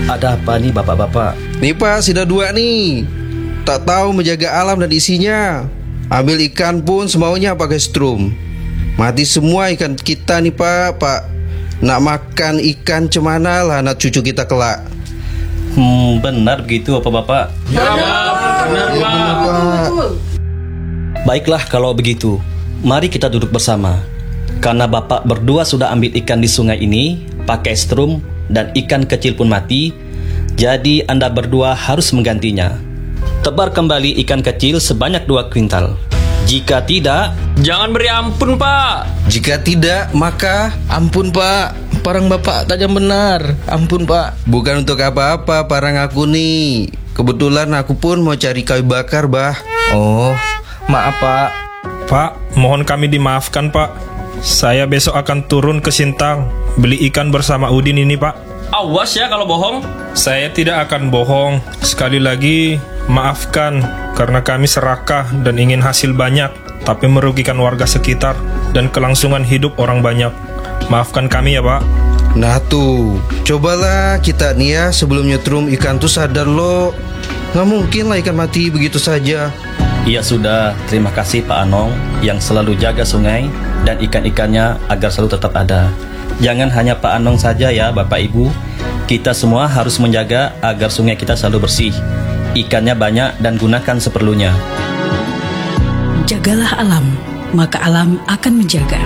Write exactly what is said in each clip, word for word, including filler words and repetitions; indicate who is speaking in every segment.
Speaker 1: Ada apa nih bapak-bapak?
Speaker 2: Nih Pak, sudah dua nih. Tak tahu menjaga alam dan isinya. Ambil ikan pun semaunya pakai strum. Mati semua ikan kita nih Pak. Pak, nak makan ikan cemana lah anak cucu kita kelak.
Speaker 1: Hmm, benar begitu bapak-bapak?
Speaker 3: Ya, benar Pak.
Speaker 1: Baiklah kalau begitu, mari kita duduk bersama. Karena bapak berdua sudah ambil ikan di sungai ini pakai strum dan ikan kecil pun mati, jadi Anda berdua harus menggantinya. Tebar kembali ikan kecil sebanyak dua kuintal. Jika tidak,
Speaker 3: Jangan beri ampun Pak.
Speaker 2: Jika tidak, maka
Speaker 4: Ampun Pak, parang Bapak tajam benar. Ampun Pak.
Speaker 2: bukan untuk apa-apa parang aku nih. Kebetulan aku pun mau cari kayu bakar, Bah.
Speaker 4: Oh, maaf Pak.
Speaker 5: Pak, mohon kami dimaafkan Pak. Saya besok akan turun ke Sintang beli ikan bersama Udin ini Pak.
Speaker 3: Awas ya kalau bohong.
Speaker 5: Saya tidak akan bohong. Sekali lagi, maafkan karena kami serakah dan ingin hasil banyak, tapi merugikan warga sekitar dan kelangsungan hidup orang banyak. Maafkan kami ya Pak.
Speaker 2: Nah tuh, cobalah kita nih ya sebelum nyetrum ikan tuh sadar lo. Nggak mungkin lah ikan mati begitu saja.
Speaker 1: ya sudah, terima kasih Pak Anong yang selalu jaga sungai dan ikan-ikannya agar selalu tetap ada. Jangan hanya Pak Anong saja ya Bapak Ibu, kita semua harus menjaga agar sungai kita selalu bersih, ikannya banyak dan gunakan seperlunya.
Speaker 6: Jagalah alam, maka alam akan menjaga.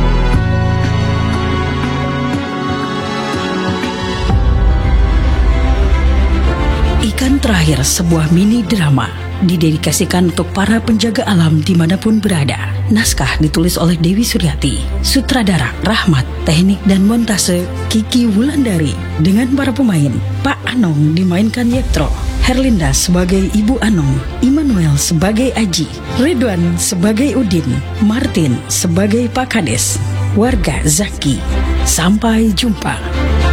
Speaker 6: Ikan Terakhir, sebuah mini drama didedikasikan untuk para penjaga alam dimanapun berada. Naskah ditulis oleh Dewi Suryati, sutradara Rahmat, teknik dan montase Kiki Wulandari. Dengan para pemain, Pak Anong dimainkan Yetro, Herlinda sebagai Ibu Anong, Immanuel sebagai Aji, Ridwan sebagai Udin, Martin sebagai Pak Kades, warga Zaki. Sampai jumpa.